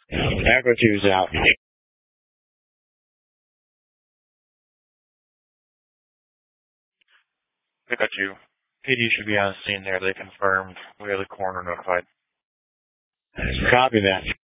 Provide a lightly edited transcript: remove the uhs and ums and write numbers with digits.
Echo 2's out. Echo 2. PD should be on the scene there. They confirmed. We have the coroner notified. Copy that.